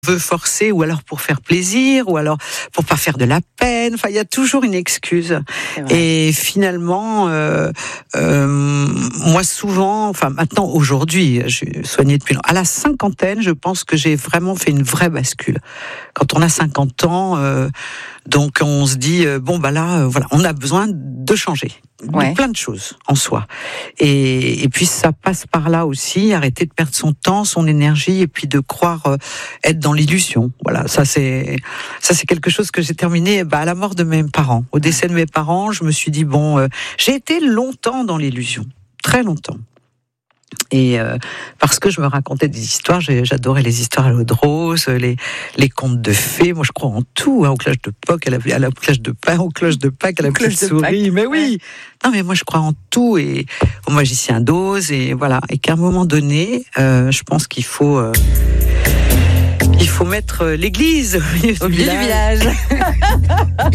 veut forcer, ou alors pour faire plaisir, ou alors pour pas faire de la peine. Enfin, il y a toujours une excuse. Et finalement, moi souvent, enfin maintenant, aujourd'hui, je suis soignée depuis longtemps. À la cinquantaine, je pense que j'ai vraiment fait une vraie bascule. Quand on a 50 ans, donc on se dit bon bah là, voilà, on a besoin de changer. De plein de choses en soi. Et puis ça passe par là aussi, arrêter de perdre son temps, son énergie, et puis de croire être dans l'illusion. Voilà, ça c'est quelque chose que j'ai terminé à la mort de mes parents. Au décès de mes parents, je me suis dit bon, j'ai été longtemps dans l'illusion, très longtemps. Et parce que je me racontais des histoires, j'adorais les histoires à l'eau de rose, les contes de fées. Moi, je crois en tout, au cloche de Pâques, à la cloche de pain, au cloche de Pâques, à la petite souris. Mais oui, non, mais moi, je crois en tout, et au magicien d'Oz, et voilà. Et qu'à un moment donné, je pense qu'il faut mettre l'église au milieu du village.